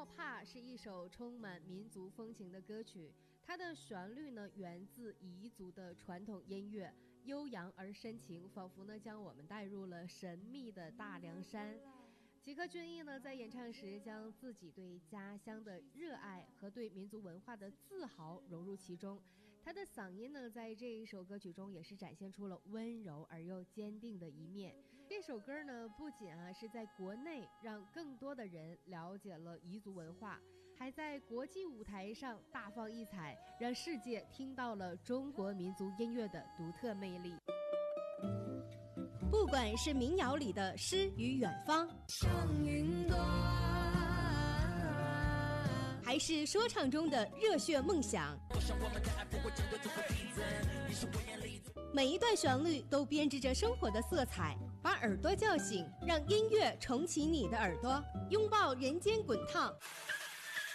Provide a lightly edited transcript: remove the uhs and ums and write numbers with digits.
帕》是一首充满民族风情的歌曲，它的旋律呢源自彝族的传统音乐，悠扬而深情，仿佛呢将我们带入了神秘的大凉山。吉克隽逸呢在演唱时将自己对家乡的热爱和对民族文化的自豪融入其中，他的嗓音呢在这一首歌曲中也是展现出了温柔而又坚定的一面。这首歌呢不仅是在国内让更多的人了解了彝族文化，还在国际舞台上大放异彩，让世界听到了中国民族音乐的独特魅力。不管是民谣里的诗与远方，像云端，还是说唱中的热血梦想，每一段旋律都编织着生活的色彩，把耳朵叫醒，让音乐重启你的耳朵，拥抱人间滚烫。